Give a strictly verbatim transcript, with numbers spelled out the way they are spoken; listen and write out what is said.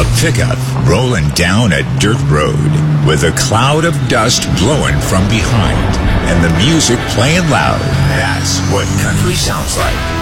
A pickup rolling down a dirt road with a cloud of dust blowing from behind and the music playing loud. That's what country sounds like.